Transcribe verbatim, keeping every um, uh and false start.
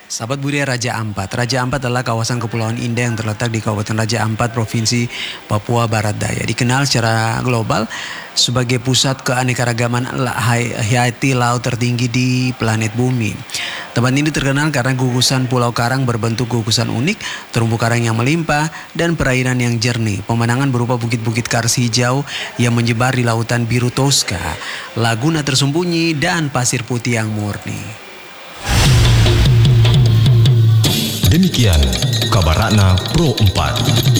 Sahabat budaya Raja Ampat. Raja Ampat adalah kawasan kepulauan indah yang terletak di Kabupaten Raja Ampat, Provinsi Papua Barat Daya. Dikenal secara global sebagai pusat keanekaragaman hayati laut tertinggi di planet bumi. Tempat ini terkenal karena gugusan pulau karang berbentuk gugusan unik, terumbu karang yang melimpah, dan perairan yang jernih. Pemandangan berupa bukit-bukit kars hijau yang menyebar di lautan biru Tosca, laguna tersembunyi, dan pasir putih yang murni. Demikian kabar Ratna Pro empat.